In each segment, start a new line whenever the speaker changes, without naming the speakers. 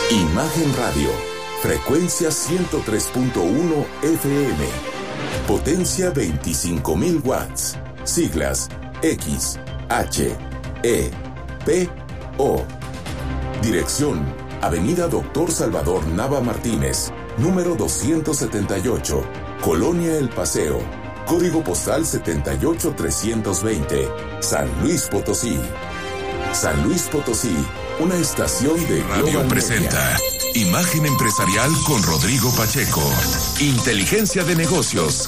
Imagen Radio, frecuencia 103.1 FM, potencia 25,000 watts, siglas X, H, E, P, O. Dirección, Avenida Doctor Salvador Nava Martínez, número 278, Colonia El Paseo, código postal 78320, San Luis Potosí. San Luis Potosí, una estación de
Radio presenta Imagen Empresarial con Rodrigo Pacheco. Inteligencia de negocios.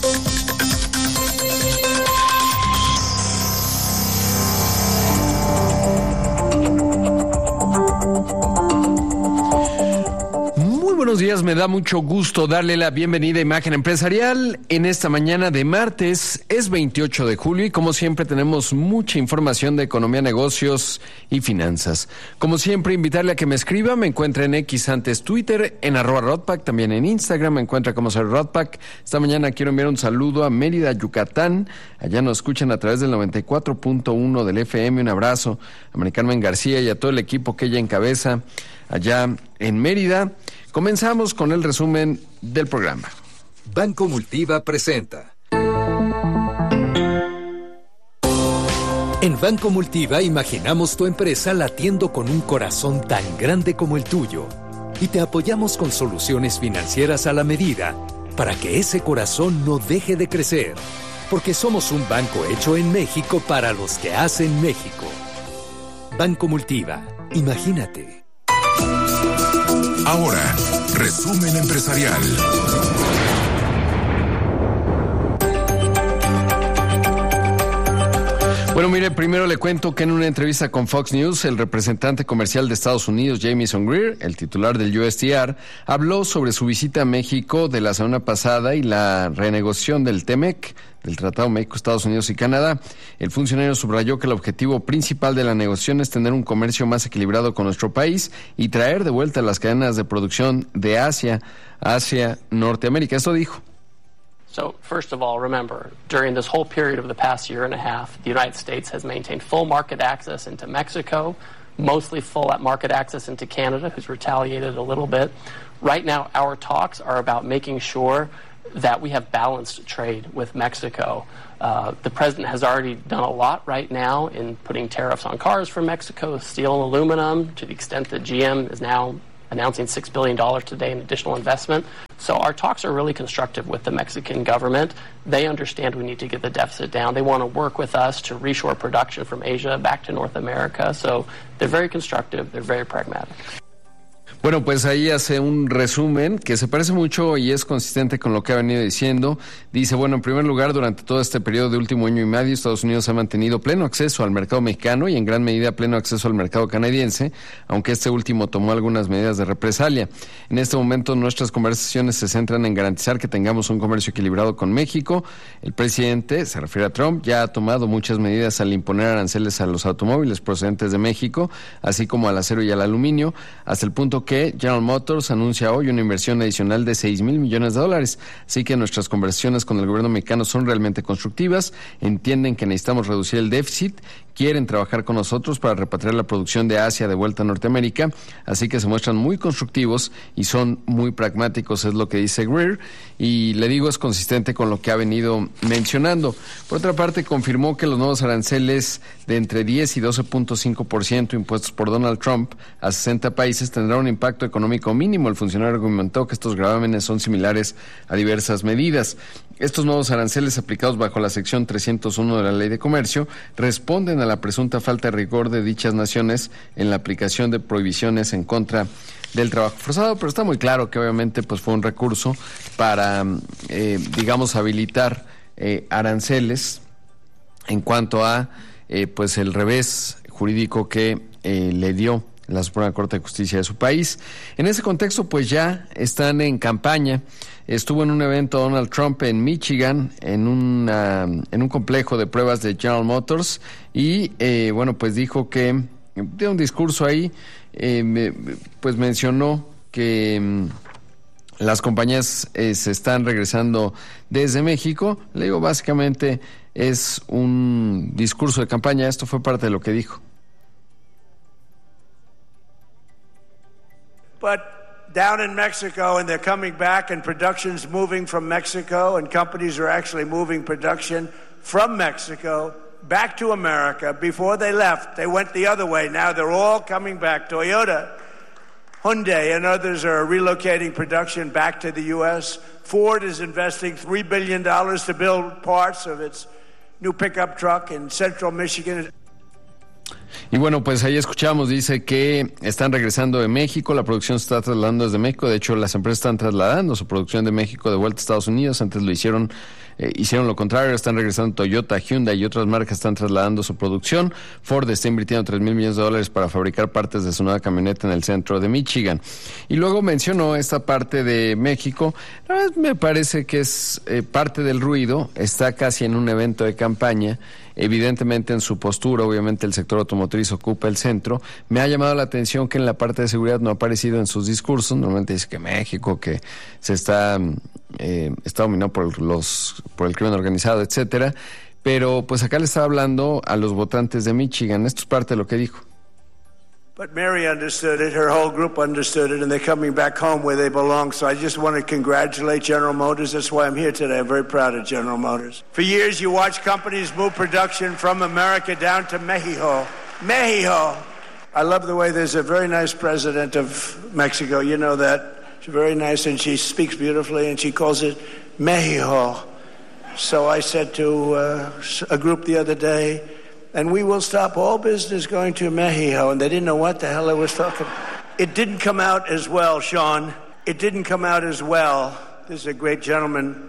Buenos días, me da mucho gusto darle la bienvenida a Imagen Empresarial en esta mañana de martes, es 28 de julio y como siempre tenemos mucha información de economía, negocios y finanzas. Como siempre, invitarle a que me escriba, me encuentra en X antes Twitter, en @Rodpack, también en Instagram me encuentra como ser Rodpack. Esta mañana quiero enviar un saludo a Mérida, Yucatán, allá nos escuchan a través del 94.1 del FM, un abrazo a Mari Carmen García y a todo el equipo que ella encabeza allá en Mérida. Comenzamos con el resumen del programa.
Banco Multiva presenta. En Banco Multiva imaginamos tu empresa latiendo con un corazón tan grande como el tuyo y te apoyamos con soluciones financieras a la medida para que ese corazón no deje de crecer, porque somos un banco hecho en México para los que hacen México. Banco Multiva, imagínate.
Ahora, resumen empresarial.
Bueno, mire, primero le cuento que en una entrevista con Fox News, el representante comercial de Estados Unidos, Jamieson Greer, el titular del USTR, habló sobre su visita a México de la semana pasada y la renegociación del TEMEC, del Tratado México, Estados Unidos y Canadá. El funcionario subrayó que el objetivo principal de la negociación es tener un comercio más equilibrado con nuestro país y traer de vuelta las cadenas de producción de Asia hacia Norteamérica. Esto dijo.
So, first of all, remember, during this whole period of the past year and a half, the United States has maintained full market access into Mexico, mostly full market access into Canada, who's retaliated a little bit. Right now, our talks are about making sure that we have balanced trade with Mexico. The president has already done a lot right now in putting tariffs on cars from Mexico, steel and aluminum, to the extent that GM is now announcing $6 billion today in additional investment. So our talks are really constructive with the Mexican government. They understand we need to get the deficit down. They want to work with us to reshore production from Asia back to North America. So they're very constructive. They're very pragmatic.
Bueno, pues ahí hace un resumen que se parece mucho y es consistente con lo que ha venido diciendo. Dice, bueno, en primer lugar, durante todo este periodo de último año y medio, Estados Unidos ha mantenido pleno acceso al mercado mexicano y en gran medida pleno acceso al mercado canadiense, aunque este último tomó algunas medidas de represalia. En este momento nuestras conversaciones se centran en garantizar que tengamos un comercio equilibrado con México. El presidente, se refiere a Trump, ya ha tomado muchas medidas al imponer aranceles a los automóviles procedentes de México, así como al acero y al aluminio, hasta el punto que General Motors anuncia hoy una inversión adicional de $6,000 millones. Así que nuestras conversaciones con el gobierno mexicano son realmente constructivas, entienden que necesitamos reducir el déficit, quieren trabajar con nosotros para repatriar la producción de Asia de vuelta a Norteamérica, así que se muestran muy constructivos y son muy pragmáticos, es lo que dice Greer, y le digo, es consistente con lo que ha venido mencionando. Por otra parte, confirmó que los nuevos aranceles de entre 10 y 12.5% impuestos por Donald Trump a 60 países tendrán un impacto económico mínimo. El funcionario argumentó que estos gravámenes son similares a diversas medidas. Estos nuevos aranceles aplicados bajo la sección 301 de la Ley de Comercio responden a la presunta falta de rigor de dichas naciones en la aplicación de prohibiciones en contra del trabajo forzado, pero está muy claro que obviamente pues fue un recurso para, digamos, habilitar aranceles en cuanto a pues el revés jurídico que le dio la Suprema Corte de Justicia de su país. En ese contexto, pues ya están en campaña. Estuvo en un evento Donald Trump en Michigan, en un complejo de pruebas de General Motors, y bueno, pues dijo que, dio un discurso ahí, pues mencionó que las compañías se están regresando desde México. Le digo, básicamente es un discurso de campaña, esto fue parte de lo que dijo.
but down in Mexico, and they're coming back, and production's moving from Mexico, and companies are actually moving production from Mexico back to America. Before they left, they went the other way. Now they're all coming back. Toyota, Hyundai, and others are relocating production back to the U.S. Ford is investing $3 billion to build parts of its new pickup truck in central Michigan.
Y bueno, pues ahí escuchamos, dice que están regresando de México, la producción se está trasladando desde México, de hecho las empresas están trasladando su producción de México de vuelta a Estados Unidos, antes lo hicieron lo contrario, están regresando Toyota, Hyundai y otras marcas están trasladando su producción. Ford está invirtiendo $3,000 millones para fabricar partes de su nueva camioneta en el centro de Michigan. Y luego mencionó esta parte de México, me parece que es parte del ruido, está casi en un evento de campaña. Evidentemente en su postura, obviamente el sector automotriz ocupa el centro. Me ha llamado la atención que en la parte de seguridad no ha aparecido en sus discursos. Normalmente dice que México, que se está dominado por el crimen organizado, etcétera. Pero pues acá le estaba hablando a los votantes de Michigan. Esto es parte de lo que dijo.
But Mary understood it, her whole group understood it, and they're coming back home where they belong. So I just want to congratulate General Motors. That's why I'm here today. I'm very proud of General Motors. For years, you watch companies move production from America down to Mexico. Mexico! I love the way there's a very nice president of Mexico. You know that. She's very nice, and she speaks beautifully, and she calls it Mexico. So I said to a group the other day, and we will stop all business going to Mexico. And they didn't know what the hell I was talking about. It didn't come out as well, Sean. It didn't come out as well. This is a great gentleman.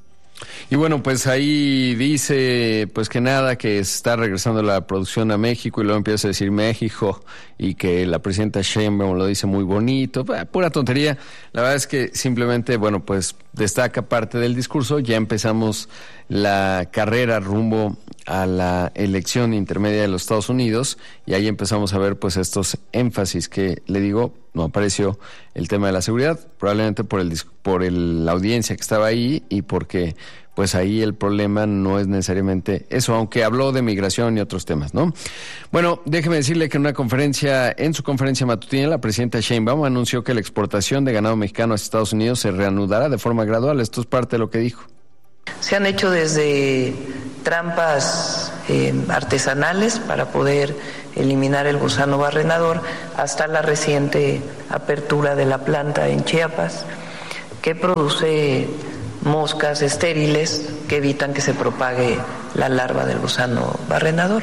Y bueno, pues ahí dice, pues que nada, que está regresando la producción a México y luego empieza a decir México y que la presidenta Sheinbaum lo dice muy bonito, pura tontería. La verdad es que simplemente, bueno, pues destaca parte del discurso. Ya empezamos la carrera rumbo a la elección intermedia de los Estados Unidos y ahí empezamos a ver pues estos énfasis que le digo, no apareció el tema de la seguridad, probablemente por la audiencia que estaba ahí y porque pues ahí el problema no es necesariamente eso, aunque habló de migración y otros temas, ¿no? Bueno, déjeme decirle que en su conferencia matutina, la presidenta Sheinbaum anunció que la exportación de ganado mexicano a Estados Unidos se reanudará de forma gradual. Esto es parte de lo que dijo.
Se han hecho desde trampas artesanales para poder eliminar el gusano barrenador hasta la reciente apertura de la planta en Chiapas, que produce moscas estériles que evitan que se propague la larva del gusano barrenador.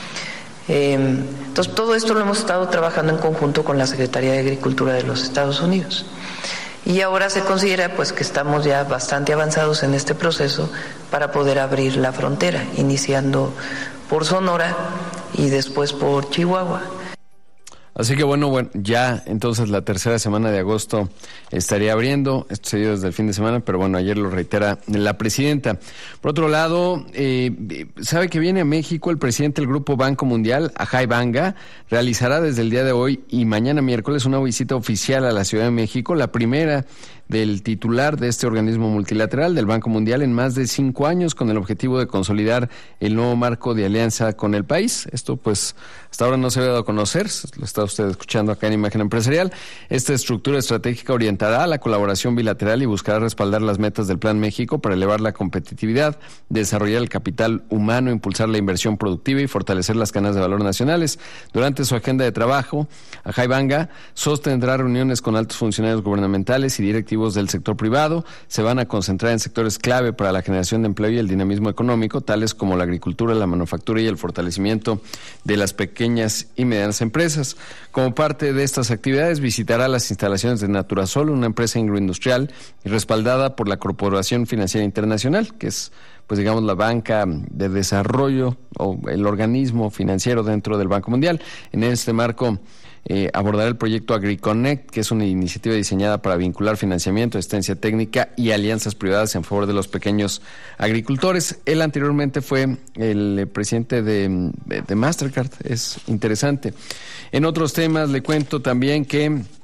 Entonces, todo esto lo hemos estado trabajando en conjunto con la Secretaría de Agricultura de los Estados Unidos. Y ahora se considera pues que estamos ya bastante avanzados en este proceso para poder abrir la frontera, iniciando por Sonora y después por Chihuahua.
Así que bueno, ya entonces la tercera semana de agosto estaría abriendo. Esto se dio desde el fin de semana, pero bueno, ayer lo reitera la presidenta. Por otro lado, sabe que viene a México el presidente del Grupo Banco Mundial, Ajay Banga, realizará desde el día de hoy y mañana miércoles una visita oficial a la Ciudad de México, la primera del titular de este organismo multilateral del Banco Mundial en más de 5 años, con el objetivo de consolidar el nuevo marco de alianza con el país. Esto pues hasta ahora no se había dado a conocer, lo está usted escuchando acá en Imagen Empresarial. Esta estructura estratégica orientará a la colaboración bilateral y buscará respaldar las metas del Plan México para elevar la competitividad, desarrollar el capital humano, impulsar la inversión productiva y fortalecer las cadenas de valor nacionales. Durante su agenda de trabajo, Ajay Banga sostendrá reuniones con altos funcionarios gubernamentales y directivos del sector privado. Se van a concentrar en sectores clave para la generación de empleo y el dinamismo económico, tales como la agricultura, la manufactura y el fortalecimiento de las pequeñas y medianas empresas. Como parte de estas actividades, visitará las instalaciones de Naturasol, una empresa agroindustrial y respaldada por la Corporación Financiera Internacional, que es, pues digamos, la banca de desarrollo o el organismo financiero dentro del Banco Mundial. En este marco, abordará el proyecto AgriConnect, que es una iniciativa diseñada para vincular financiamiento, asistencia técnica y alianzas privadas en favor de los pequeños agricultores. Él anteriormente fue el presidente de Mastercard, es interesante. En otros temas le cuento también que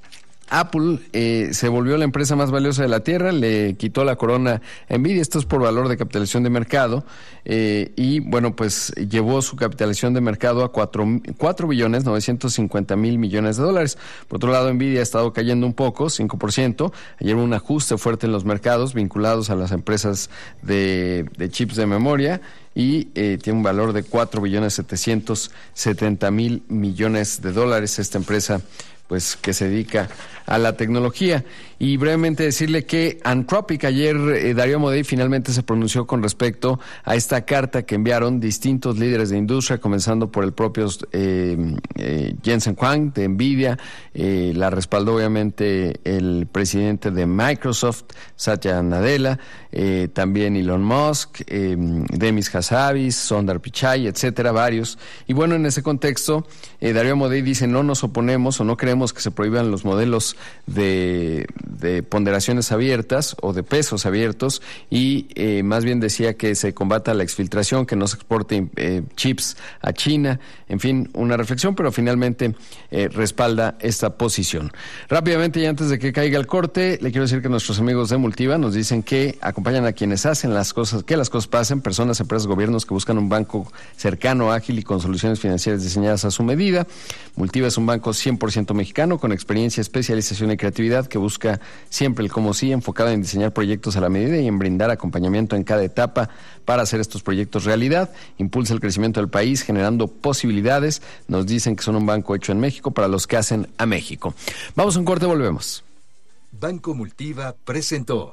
Apple se volvió la empresa más valiosa de la Tierra, le quitó la corona a Nvidia. Esto es por valor de capitalización de mercado, y bueno, pues llevó su capitalización de mercado a 4.950.000 millones de dólares. Por otro lado, Nvidia ha estado cayendo un poco, 5%. Ayer hubo un ajuste fuerte en los mercados vinculados a las empresas de chips de memoria, y tiene un valor de 4.770.000 millones de dólares esta empresa, pues que se dedica a la tecnología. Y brevemente decirle que Anthropic, ayer Darío Amodei finalmente se pronunció con respecto a esta carta que enviaron distintos líderes de industria, comenzando por el propio Jensen Huang de Nvidia. La respaldó obviamente el presidente de Microsoft, Satya Nadella, también Elon Musk, Demis Hassabis, Sundar Pichai, etcétera, varios. Y bueno, en ese contexto, Darío Amodei dice: no nos oponemos o no queremos que se prohíban los modelos de ponderaciones abiertas o de pesos abiertos, y más bien decía que se combata la exfiltración, que no se exporte chips a China. En fin, una reflexión, pero finalmente respalda esta posición. Rápidamente, y antes de que caiga el corte, le quiero decir que nuestros amigos de Multiva nos dicen que acompañan a quienes hacen las cosas, que las cosas pasen, personas, empresas, gobiernos que buscan un banco cercano, ágil y con soluciones financieras diseñadas a su medida. Multiva es un banco 100% mexicano, con experiencia, especialización y creatividad, que busca siempre el cómo sí, enfocado en diseñar proyectos a la medida y en brindar acompañamiento en cada etapa para hacer estos proyectos realidad. Impulsa el crecimiento del país, generando posibilidades. Nos dicen que son un banco hecho en México para los que hacen a México. Vamos a un corte, volvemos.
Banco Multiva presentó.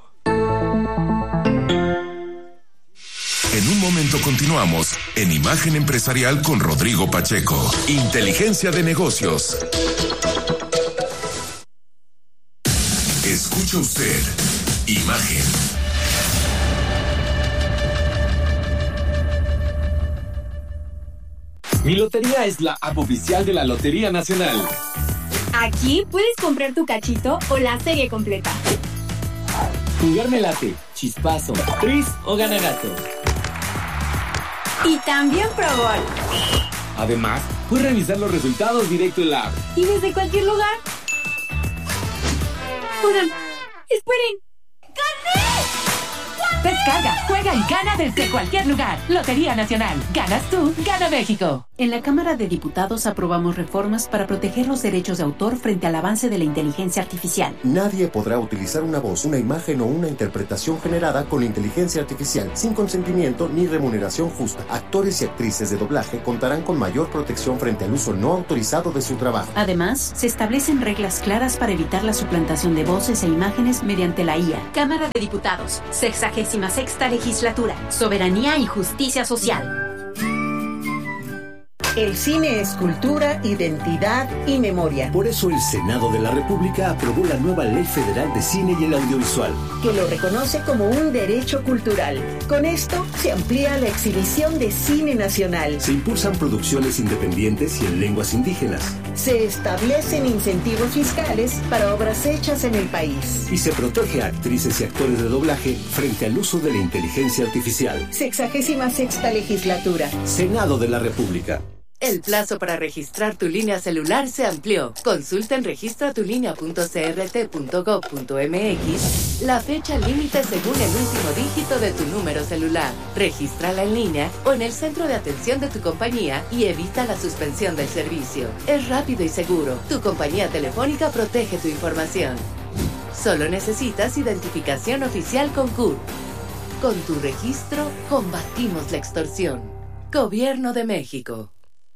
En un momento continuamos en Imagen Empresarial con Rodrigo Pacheco. Inteligencia de negocios. Escucha usted Imagen.
Mi Lotería es la app oficial de la Lotería Nacional.
Aquí puedes comprar tu cachito o la serie completa.
Jugar me late, chispazo, tris o ganagato.
Y también Pro Gol.
Además, puedes revisar los resultados directo en la app.
Y desde cualquier lugar. Oigan, esperen. ¡Gané!
Descarga, juega y gana desde cualquier lugar. Lotería Nacional. Ganas tú, gana México.
En la Cámara de Diputados aprobamos reformas para proteger los derechos de autor frente al avance de la inteligencia artificial.
Nadie podrá utilizar una voz, una imagen o una interpretación generada con inteligencia artificial sin consentimiento ni remuneración justa. Actores y actrices de doblaje contarán con mayor protección frente al uso no autorizado de su trabajo.
Además, se establecen reglas claras para evitar la suplantación de voces e imágenes mediante la IA.
Cámara de Diputados, 66ª Legislatura, Soberanía y Justicia Social.
El cine es cultura, identidad y memoria.
Por eso el Senado de la República aprobó la nueva Ley Federal de Cine y el Audiovisual,
que lo reconoce como un derecho cultural. Con esto se amplía la exhibición de cine nacional.
Se impulsan producciones independientes y en lenguas indígenas.
Se establecen incentivos fiscales para obras hechas en el país.
Y se protege a actrices y actores de doblaje frente al uso de la inteligencia artificial.
66ª Legislatura.
Senado de la República.
El plazo para registrar tu línea celular se amplió. Consulta en registratulinea.crt.gov.mx la fecha límite según el último dígito de tu número celular. Regístrala en línea o en el centro de atención de tu compañía y evita la suspensión del servicio. Es rápido y seguro. Tu compañía telefónica protege tu información. Solo necesitas identificación oficial con CURP. Con tu registro, combatimos la extorsión. Gobierno de México.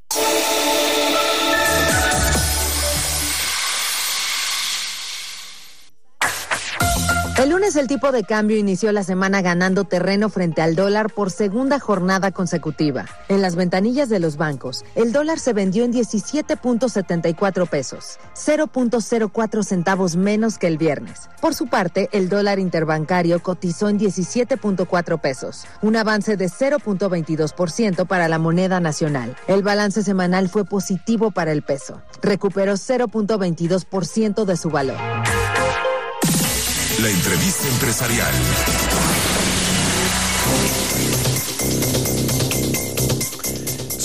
El lunes el tipo de cambio inició la semana ganando terreno frente al dólar por segunda jornada consecutiva. En las ventanillas de los bancos, el dólar se vendió en 17.74 pesos, 0.04 centavos menos que el viernes. Por su parte, el dólar interbancario cotizó en 17.4 pesos, un avance de 0.22% para la moneda nacional. El balance semanal fue positivo para el peso, recuperó 0.22% de su valor.
La entrevista empresarial.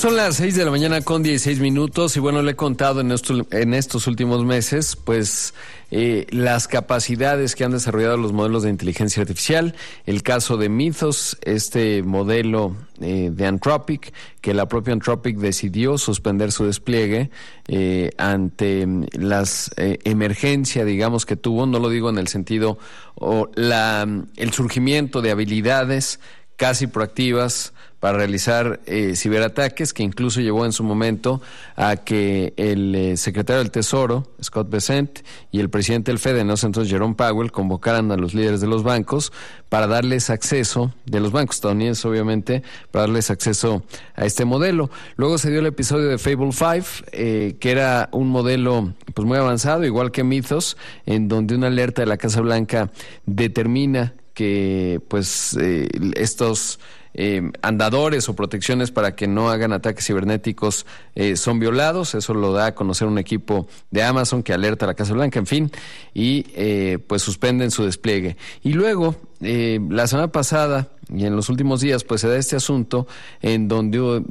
Son las 6 de la mañana con 16 minutos y bueno, le he contado en estos últimos meses, pues las capacidades que han desarrollado los modelos de inteligencia artificial. El caso de Mythos, este modelo de Anthropic, que la propia Anthropic decidió suspender su despliegue ante las emergencia, digamos, que tuvo, no lo digo en el sentido, el surgimiento de habilidades casi proactivas para realizar ciberataques, que incluso llevó en su momento a que el secretario del Tesoro, Scott Bessent, y el presidente del Fed en ese entonces, Jerome Powell, convocaran a los líderes de los bancos para darles acceso, de los bancos estadounidenses obviamente, para darles acceso a este modelo. Luego se dio el episodio de Fable 5, que era un modelo pues muy avanzado, igual que Mythos, en donde una alerta de la Casa Blanca determina que pues estos andadores o protecciones para que no hagan ataques cibernéticos son violados. Eso lo da a conocer un equipo de Amazon que alerta a la Casa Blanca, en fin, y pues suspenden su despliegue. Y luego, la semana pasada y en los últimos días, pues se da este asunto en donde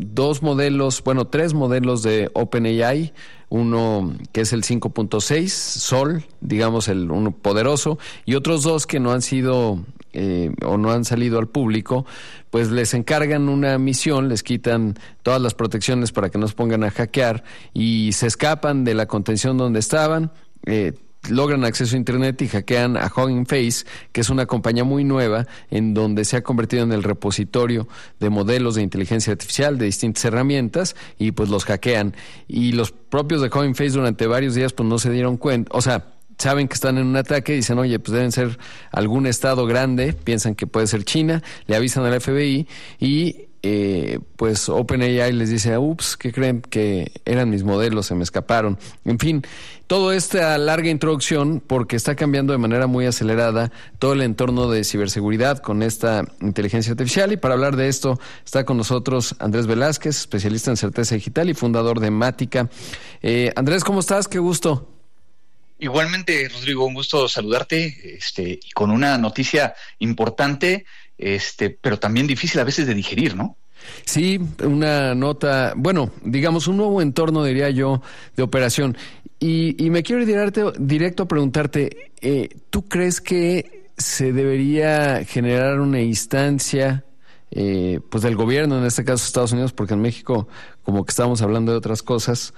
tres modelos de OpenAI, uno que es el 5.6, Sol, digamos uno poderoso, y otros dos que no han sido o no han salido al público, pues les encargan una misión, les quitan todas las protecciones para que no se pongan a hackear y se escapan de la contención donde estaban, logran acceso a internet y hackean a Hugging Face, que es una compañía muy nueva en donde se ha convertido en el repositorio de modelos de inteligencia artificial de distintas herramientas, y pues los hackean. Y los propios de Hugging Face durante varios días pues no se dieron cuenta, o sea, saben que están en un ataque, dicen, oye, pues deben ser algún estado grande, piensan que puede ser China, le avisan al FBI y pues OpenAI les dice, ups, ¿qué creen? Que eran mis modelos, se me escaparon. En fin, toda esta larga introducción porque está cambiando de manera muy acelerada todo el entorno de ciberseguridad con esta inteligencia artificial, y para hablar de esto está con nosotros Andrés Velázquez, especialista en certeza digital y fundador de Mática. Andrés, ¿cómo estás? Qué gusto.
Igualmente, Rodrigo, un gusto saludarte, con una noticia importante, pero también difícil a veces de digerir, ¿no?
Sí, una nota, bueno, digamos un nuevo entorno, diría yo, de operación. Y me quiero ir directo a preguntarte, ¿tú crees que se debería generar una instancia pues del gobierno, en este caso Estados Unidos, porque en México como que estamos hablando de otras cosas,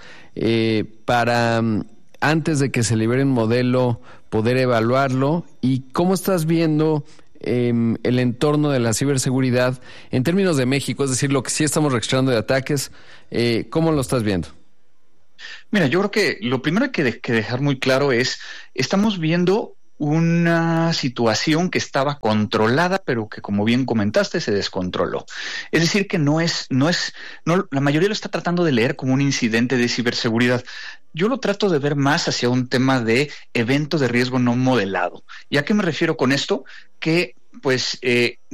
para antes de que se libere un modelo, poder evaluarlo? ¿Y cómo estás viendo el entorno de la ciberseguridad en términos de México? Es decir, lo que sí estamos registrando de ataques, ¿cómo lo estás viendo?
Mira, yo creo que lo primero que dejar muy claro es, estamos viendo una situación que estaba controlada, pero que, como bien comentaste, se descontroló. Es decir, que no, la mayoría lo está tratando de leer como un incidente de ciberseguridad. Yo lo trato de ver más hacia un tema de evento de riesgo no modelado. ¿Y a qué me refiero con esto? Que, pues,